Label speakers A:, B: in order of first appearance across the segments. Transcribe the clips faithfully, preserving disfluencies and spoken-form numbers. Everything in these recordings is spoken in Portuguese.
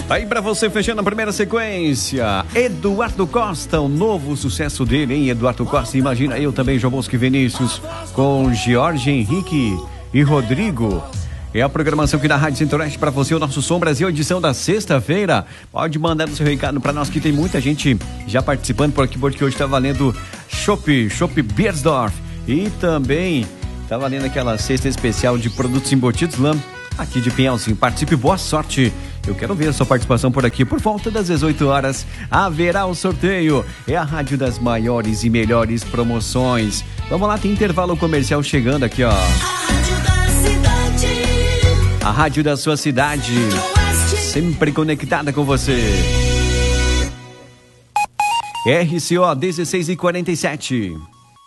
A: Aí pra você, fechando a primeira sequência, Eduardo Costa, o novo sucesso dele, hein? Eduardo Costa, imagina eu também, João Bosco e Vinícius, com Jorge Henrique e Rodrigo. É a programação aqui da Rádio Centro-Oeste pra você, o nosso Som Brasil, edição da sexta-feira. Pode mandar o seu recado pra nós, que tem muita gente já participando por aqui, porque hoje tá valendo Chopp, Chopp Beiersdorf. E também tá valendo aquela cesta especial de produtos embutidos Lã, aqui de Pinhalzinho. Participe, boa sorte. Eu quero ver a sua participação por aqui. Por volta das dezoito horas, haverá o sorteio. É a rádio das maiores e melhores promoções. Vamos lá, tem intervalo comercial chegando aqui, ó. A rádio da cidade. A rádio da sua cidade. Sempre conectada com você. R C O dezesseis e quarenta e sete.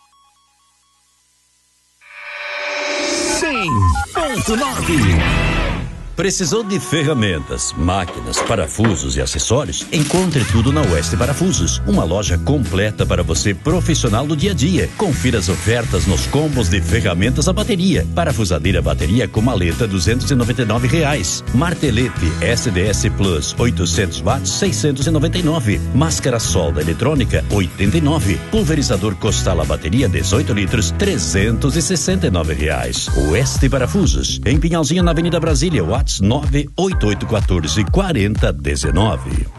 B: cem ponto nove. Precisou de ferramentas, máquinas, parafusos e acessórios? Encontre tudo na Oeste Parafusos, uma loja completa para você profissional do dia a dia. Confira as ofertas nos combos de ferramentas a bateria. Parafusadeira bateria com maleta duzentos e noventa e nove reais. Martelete S D S Plus oitocentos watts seiscentos e noventa e nove. Máscara solda eletrônica oitenta e nove. Pulverizador Costala bateria dezoito litros trezentos e sessenta e nove reais. Oeste Parafusos, em Pinhalzinho na Avenida Brasília, Watts nove oito oito um quatro quatro zero zero um nove.